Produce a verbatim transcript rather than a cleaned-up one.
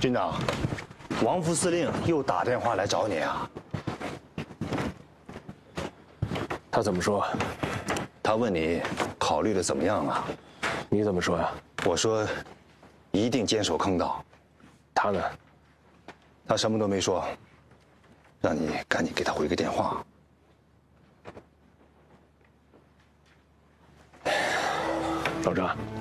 军长，王副司令又打电话来找你啊？ 他怎么说？ 他问你考虑的怎么样啊？ 你怎么说呀？ 我说，一定坚守坑道。 他呢？ 他什么都没说，让你赶紧给他回个电话。 老张。